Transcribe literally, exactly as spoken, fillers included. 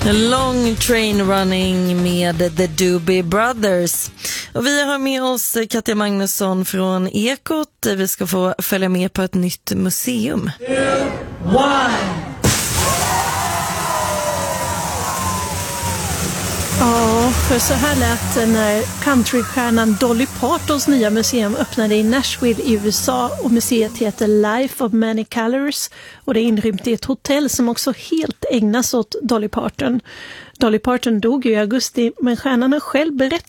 Long Train Running med The Doobie Brothers. Och vi har med oss Katja Magnusson från Ekot. Vi ska få följa med på ett nytt museum. Two, one. Ja, för så här lät det när countrystjärnan Dolly Partons nya museum öppnade i Nashville i U S A, och museet heter Life of Many Colors och det är inrymt i ett hotell som också helt ägnas åt Dolly Parton. Dolly Parton dog i augusti, men stjärnan har själv berättat